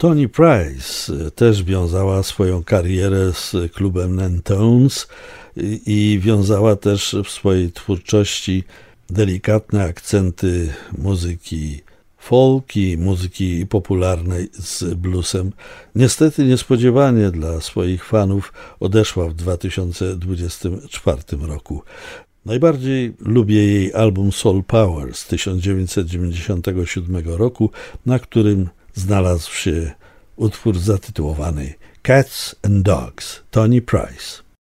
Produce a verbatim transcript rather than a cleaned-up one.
Toni Price też wiązała swoją karierę z klubem Nantones i wiązała też w swojej twórczości delikatne akcenty muzyki folk i muzyki popularnej z bluesem. Niestety niespodziewanie dla swoich fanów odeszła w dwa tysiące dwudziestym czwartym roku. Najbardziej lubię jej album Soul Power z tysiąc dziewięćset dziewięćdziesiątego siódmego roku, na którym znalazł się utwór zatytułowany Cats and Dogs, Toni Price.